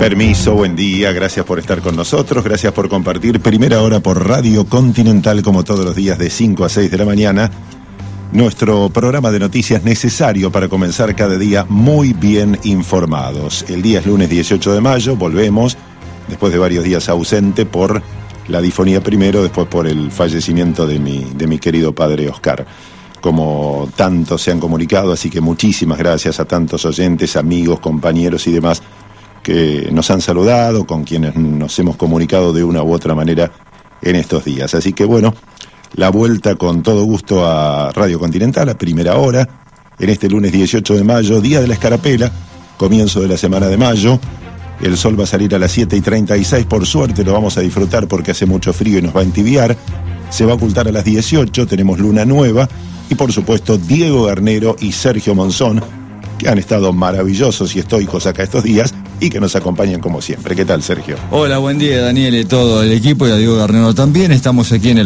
Permiso, buen día, gracias por estar con nosotros, gracias por compartir primera hora por Radio Continental, como todos los días de 5 a 6 de la mañana. Nuestro programa de noticias necesario para comenzar cada día muy bien informados. El día es lunes 18 de mayo, volvemos, después de varios días ausente por la difonía primero, después por el fallecimiento de mi querido padre Oscar. Como tantos se han comunicado, así que muchísimas gracias a tantos oyentes, amigos, compañeros y demás que nos han saludado, con quienes nos hemos comunicado de una u otra manera en estos días. Así que bueno, la vuelta con todo gusto a Radio Continental, a primera hora, en este lunes 18 de mayo, día de la Escarapela, comienzo de la semana de mayo. El sol va a salir a las 7:36, por suerte lo vamos a disfrutar porque hace mucho frío y nos va a entibiar. Se va a ocultar a las 18, tenemos luna nueva y por supuesto Diego Garnero y Sergio Monzón, que han estado maravillosos y estoicos acá estos días y que nos acompañan como siempre. ¿Qué tal, Sergio? Hola, buen día, Daniel, y todo el equipo, y a Diego Garnero también. Estamos aquí en el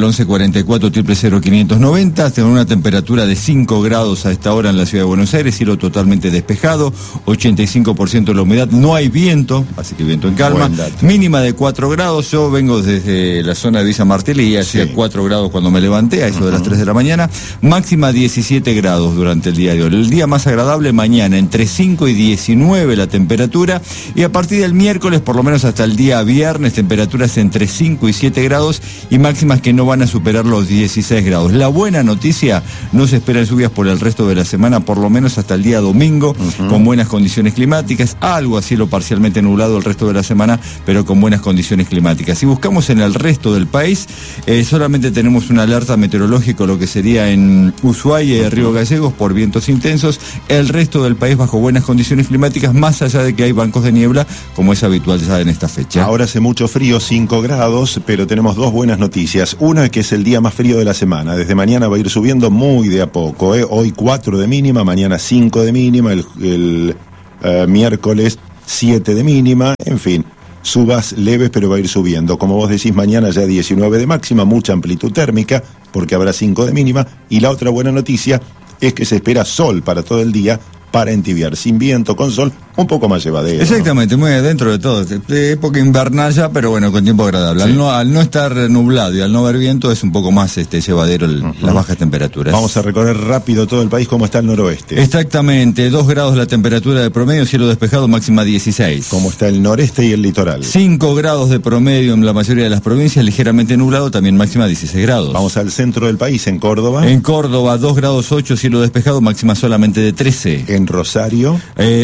1144-00590, con una temperatura de 5 grados a esta hora en la ciudad de Buenos Aires, cielo totalmente despejado, 85% de la humedad, no hay viento, así que viento en calma, mínima de 4 grados. Yo vengo desde la zona de Villa Martelli y hacía 4 grados cuando me levanté, a eso de las 3 de la mañana, máxima 17 grados durante el día de hoy. El día más agradable mañana, entre 5 y 19 la temperatura, y a partir del miércoles, por lo menos hasta el día viernes, temperaturas entre 5 y 7 grados y máximas que no van a superar los 16 grados. La buena noticia, no se esperan lluvias por el resto de la semana, por lo menos hasta el día domingo, con buenas condiciones climáticas, algo a cielo parcialmente nublado el resto de la semana, pero con buenas condiciones climáticas. Si buscamos en el resto del país, solamente tenemos una alerta meteorológica, lo que sería en Ushuaia y Río Gallegos, por vientos intensos. El resto del país bajo buenas condiciones climáticas, más allá de que hay bancos de niebla, como es habitual ya en esta fecha. Ahora hace mucho frío, 5 grados, pero tenemos dos buenas noticias. Una, que es el día más frío de la semana. Desde mañana va a ir subiendo muy de a poco. Hoy 4 de mínima, mañana 5 de mínima, el miércoles 7 de mínima, en fin. Subas leves, pero va a ir subiendo. Como vos decís, mañana ya 19 de máxima, mucha amplitud térmica, porque habrá 5 de mínima. Y la otra buena noticia es que se espera sol para todo el día, para entibiar, sin viento, con sol, un poco más llevadero. Exactamente, ¿no? Muy adentro de todo. Época invernal ya, pero bueno, con tiempo agradable. Sí. Al no estar nublado y al no haber viento, es un poco más llevadero las bajas temperaturas. Vamos a recorrer rápido todo el país. ¿Cómo está el noroeste? Exactamente, 2 grados la temperatura de promedio, cielo despejado, máxima 16. ¿Cómo está el noreste y el litoral? 5 grados de promedio en la mayoría de las provincias, ligeramente nublado, también máxima 16 grados. Vamos al centro del país, en Córdoba. En Córdoba, 2 grados 8, cielo despejado, máxima solamente de 13. En Rosario.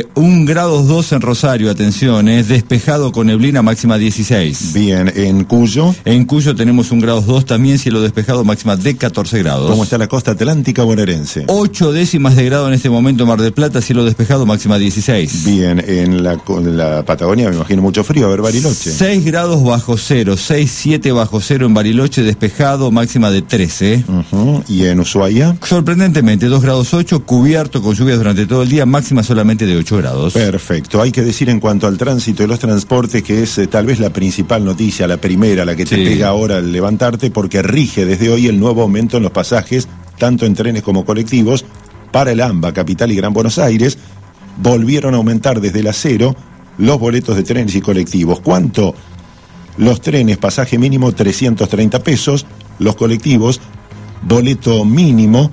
1 grado 2 en Rosario, atención, es despejado con neblina, máxima 16. Bien, ¿en Cuyo? En Cuyo tenemos 1 grado 2 también, cielo despejado, máxima de 14 grados. ¿Cómo está la costa atlántica bonaerense? 8 décimas de grado en este momento, Mar del Plata, cielo despejado, máxima 16. Bien, en la Patagonia me imagino mucho frío, a ver, Bariloche. 6 grados bajo cero, 6, 7 bajo cero en Bariloche, despejado, máxima de 13. ¿Y en Ushuaia? Sorprendentemente, 2 grados 8, cubierto con lluvias durante todo el día, máxima solamente de 8 grados. Perfecto. Hay que decir en cuanto al tránsito y los transportes que es tal vez la principal noticia, la primera, la que te pega ahora al levantarte, porque rige desde hoy el nuevo aumento en los pasajes, tanto en trenes como colectivos, para el AMBA, Capital y Gran Buenos Aires. Volvieron a aumentar desde las 0 los boletos de trenes y colectivos. ¿Cuánto? Los trenes, pasaje mínimo 330 pesos, los colectivos, boleto mínimo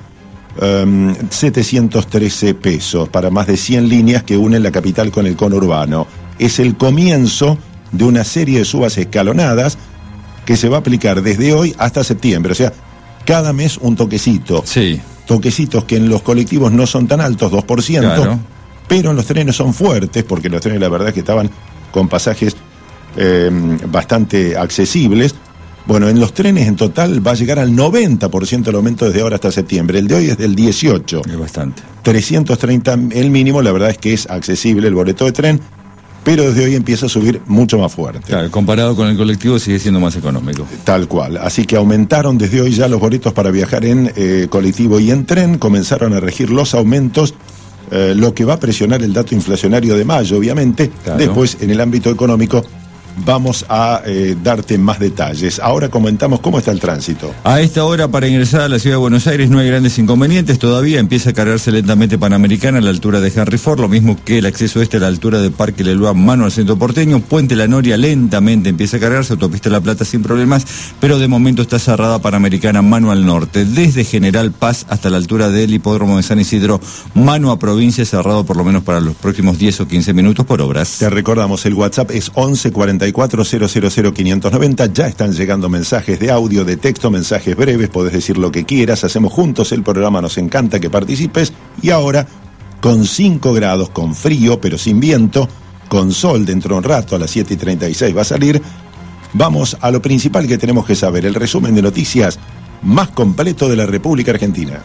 713 pesos para más de 100 líneas que unen la capital con el conurbano. Es el comienzo de una serie de subas escalonadas que se va a aplicar desde hoy hasta septiembre, o sea, cada mes un toquecito. Sí. Toquecitos que en los colectivos no son tan altos, 2%, claro, pero en los trenes son fuertes, porque los trenes la verdad que estaban con pasajes bastante accesibles. Bueno, en los trenes en total va a llegar al 90% el aumento desde ahora hasta septiembre. El de hoy es del 18%. Es bastante. 330 el mínimo, la verdad es que es accesible el boleto de tren, pero desde hoy empieza a subir mucho más fuerte. Claro, comparado con el colectivo sigue siendo más económico. Tal cual. Así que aumentaron desde hoy ya los boletos para viajar en colectivo y en tren. Comenzaron a regir los aumentos, lo que va a presionar el dato inflacionario de mayo, obviamente. Claro. Después, en el ámbito económico, vamos a darte más detalles. Ahora comentamos cómo está el tránsito. A esta hora, para ingresar a la ciudad de Buenos Aires no hay grandes inconvenientes todavía. Empieza a cargarse lentamente Panamericana a la altura de Henry Ford, lo mismo que el acceso este a la altura de Parque Leloir mano al centro porteño. Puente La Noria lentamente empieza a cargarse, Autopista La Plata sin problemas, pero de momento está cerrada Panamericana mano al norte, desde General Paz hasta la altura del Hipódromo de San Isidro, mano a provincia, cerrado por lo menos para los próximos 10 o 15 minutos por obras. Te recordamos, el WhatsApp es 11 44 000 590. Ya están llegando mensajes de audio, de texto, mensajes breves, podés decir lo que quieras, hacemos juntos el programa, nos encanta que participes. Y ahora, con 5 grados, con frío pero sin viento, con sol dentro de un rato, a las 7:36 va a salir, vamos a lo principal que tenemos que saber, el resumen de noticias más completo de la República Argentina.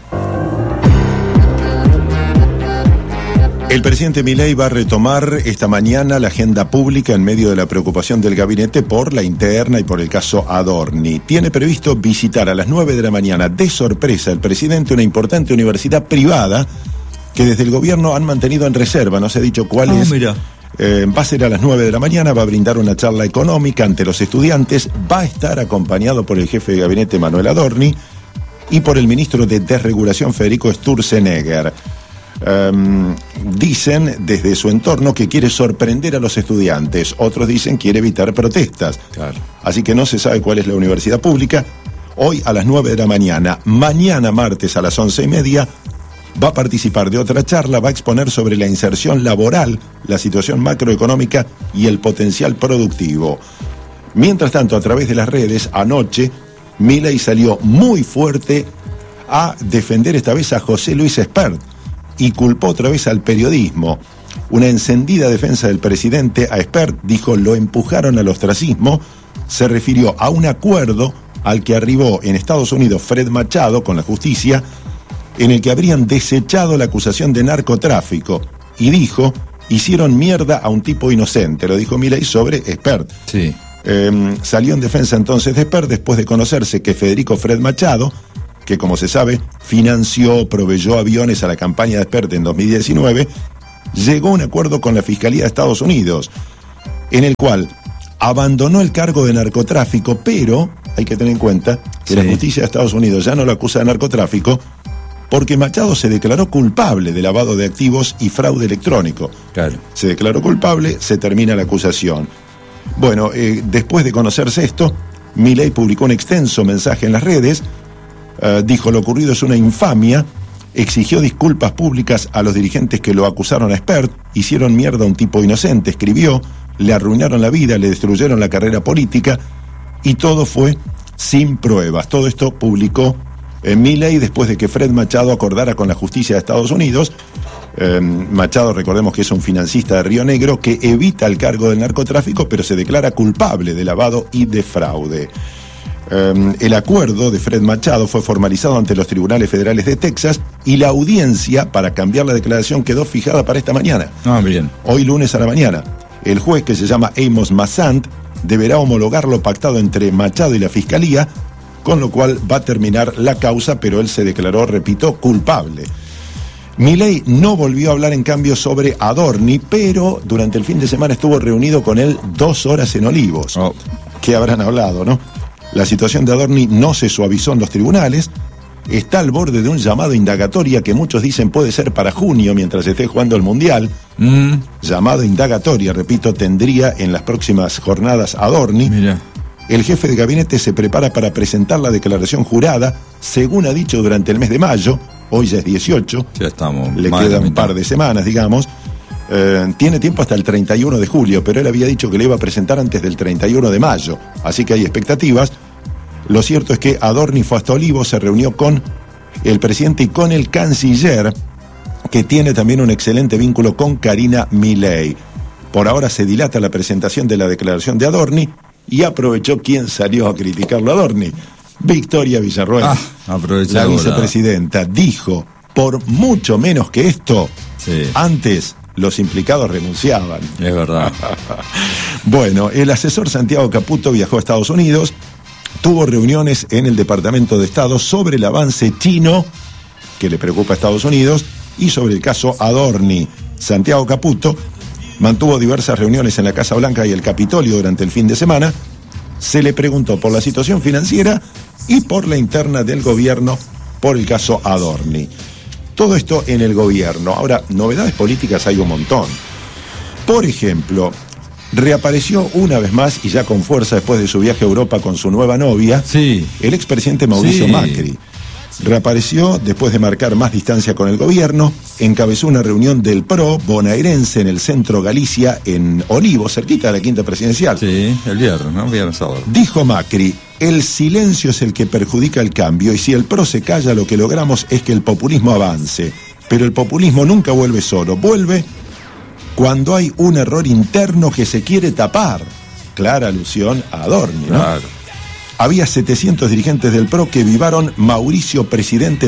El presidente Milei va a retomar esta mañana la agenda pública en medio de la preocupación del gabinete por la interna y por el caso Adorni. Tiene previsto visitar a las 9 de la mañana, de sorpresa, el presidente una importante universidad privada que desde el gobierno han mantenido en reserva. No se ha dicho cuál es. Mira. Va a ser a las 9 de la mañana, va a brindar una charla económica ante los estudiantes, va a estar acompañado por el jefe de gabinete Manuel Adorni y por el ministro de Desregulación Federico Sturzenegger. Dicen desde su entorno que quiere sorprender a los estudiantes, otros dicen quiere evitar protestas. Claro. Así que no se sabe cuál es la universidad pública. Hoy a las 9 de la mañana, mañana martes a las 11:30, va a participar de otra charla, va a exponer sobre la inserción laboral, la situación macroeconómica y el potencial productivo. Mientras tanto, a través de las redes, anoche, Milei salió muy fuerte a defender esta vez a José Luis Espert y culpó otra vez al periodismo. Una encendida defensa del presidente a Espert, dijo, lo empujaron al ostracismo, se refirió a un acuerdo al que arribó en Estados Unidos Fred Machado con la justicia, en el que habrían desechado la acusación de narcotráfico, y dijo, hicieron mierda a un tipo inocente, lo dijo Milei sobre Espert. Sí. Salió en defensa entonces de Espert después de conocerse que Federico Fred Machado, que como se sabe, financió, proveyó aviones a la campaña de Espert en 2019, llegó a un acuerdo con la Fiscalía de Estados Unidos, en el cual abandonó el cargo de narcotráfico, pero hay que tener en cuenta que la justicia de Estados Unidos ya no lo acusa de narcotráfico, porque Machado se declaró culpable de lavado de activos y fraude electrónico. Claro. Se declaró culpable, se termina la acusación. Bueno, después de conocerse esto, Milei publicó un extenso mensaje en las redes, dijo, lo ocurrido es una infamia, exigió disculpas públicas a los dirigentes que lo acusaron a Espert, hicieron mierda a un tipo inocente, escribió, le arruinaron la vida, le destruyeron la carrera política, y todo fue sin pruebas. Todo esto publicó Milei después de que Fred Machado acordara con la justicia de Estados Unidos. Machado, recordemos que es un financista de Río Negro que evita el cargo del narcotráfico, pero se declara culpable de lavado y de fraude. El acuerdo de Fred Machado fue formalizado ante los tribunales federales de Texas y la audiencia para cambiar la declaración quedó fijada para esta mañana. Bien. Hoy lunes a la mañana. El juez, que se llama Amos Massant, deberá homologar lo pactado entre Machado y la Fiscalía, con lo cual va a terminar la causa, pero él se declaró, repito, culpable. Milei no volvió a hablar en cambio sobre Adorni, pero durante el fin de semana estuvo reunido con él 2 horas en Olivos. ¿Qué habrán hablado, no? La situación de Adorni no se suavizó en los tribunales, está al borde de un llamado indagatoria que muchos dicen puede ser para junio mientras esté jugando el Mundial. Llamado indagatoria, repito, tendría en las próximas jornadas Adorni. Mira. El jefe de gabinete se prepara para presentar la declaración jurada, según ha dicho durante el mes de mayo, hoy ya es 18, ya estamos. Le quedan un par de semanas, digamos. Tiene tiempo hasta el 31 de julio, pero él había dicho que le iba a presentar antes del 31 de mayo, así que hay expectativas. Lo cierto es que Adorni fue hasta Olivos, se reunió con el presidente y con el canciller, que tiene también un excelente vínculo con Karina Milei. Por ahora se dilata la presentación de la declaración de Adorni, y aprovechó quien salió a criticarlo a Adorni, Victoria Villarroel, la vicepresidenta, dijo, por mucho menos que esto, antes los implicados renunciaban. Es verdad. Bueno, el asesor Santiago Caputo viajó a Estados Unidos, tuvo reuniones en el Departamento de Estado sobre el avance chino que le preocupa a Estados Unidos y sobre el caso Adorni. Santiago Caputo mantuvo diversas reuniones en la Casa Blanca y el Capitolio durante el fin de semana. Se le preguntó por la situación financiera y por la interna del gobierno por el caso Adorni. Todo esto en el gobierno. Ahora, novedades políticas hay un montón. Por ejemplo, reapareció una vez más y ya con fuerza después de su viaje a Europa con su nueva novia, el expresidente Mauricio Macri. Reapareció después de marcar más distancia con el gobierno, encabezó una reunión del PRO bonaerense en el centro Galicia, en Olivos, cerquita de la Quinta Presidencial. Sí, el viernes, ¿no? Viernes sábado. Dijo Macri: el silencio es el que perjudica el cambio, y si el PRO se calla, lo que logramos es que el populismo avance. Pero el populismo nunca vuelve solo, vuelve cuando hay un error interno que se quiere tapar. Clara alusión a Adorni, ¿no? Claro. Había 700 dirigentes del PRO que vivaron Mauricio presidente,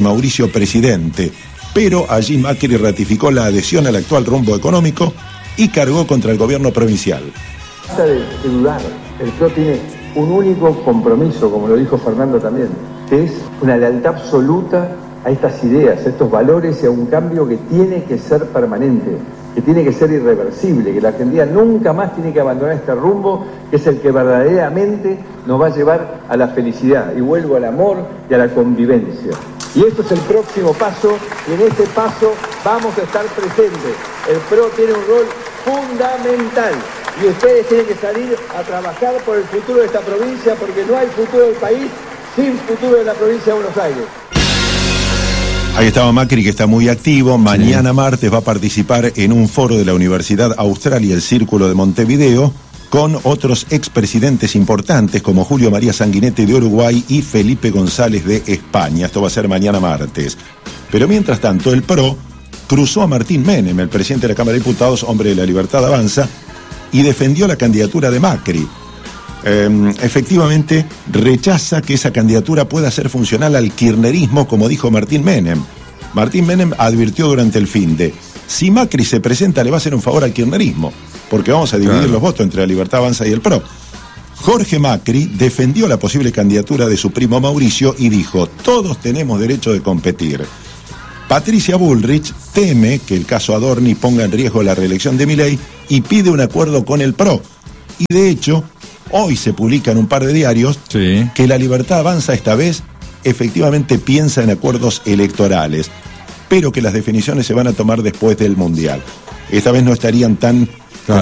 pero allí Macri ratificó la adhesión al actual rumbo económico y cargó contra el gobierno provincial. Basta de dudar, el PRO tiene un único compromiso, como lo dijo Fernando también, que es una lealtad absoluta a estas ideas, a estos valores y a un cambio que tiene que ser permanente, que tiene que ser irreversible, que la Argentina nunca más tiene que abandonar este rumbo, que es el que verdaderamente nos va a llevar a la felicidad, y vuelvo al amor y a la convivencia. Y esto es el próximo paso, y en este paso vamos a estar presentes. El PRO tiene un rol fundamental, y ustedes tienen que salir a trabajar por el futuro de esta provincia, porque no hay futuro del país sin futuro de la provincia de Buenos Aires. Ahí estaba Macri, que está muy activo. Mañana martes va a participar en un foro de la Universidad Austral y el Círculo de Montevideo con otros expresidentes importantes como Julio María Sanguinetti de Uruguay y Felipe González de España. Esto va a ser mañana martes. Pero mientras tanto, el PRO cruzó a Martín Menem, el presidente de la Cámara de Diputados, hombre de la Libertad Avanza, y defendió la candidatura de Macri. Efectivamente rechaza que esa candidatura pueda ser funcional al kirchnerismo, como dijo Martín Menem. Martín Menem advirtió durante el finde: si Macri se presenta, le va a hacer un favor al kirchnerismo, porque vamos a dividir los votos entre la Libertad Avanza y el PRO. Jorge Macri defendió la posible candidatura de su primo Mauricio y dijo: todos tenemos derecho de competir. Patricia Bullrich teme que el caso Adorni ponga en riesgo la reelección de Milei y pide un acuerdo con el PRO. Y de hecho, hoy se publica en un par de diarios que la Libertad Avanza esta vez efectivamente piensa en acuerdos electorales, pero que las definiciones se van a tomar después del Mundial. Esta vez no estarían tan